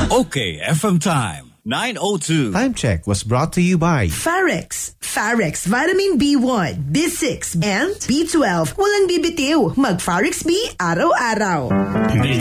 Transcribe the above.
Okay, FM time. 9:02. Time check was brought to you by Farex. Farex Vitamin B1, B6, and B12. Walang bibitiw. Mag Farex B araw-araw.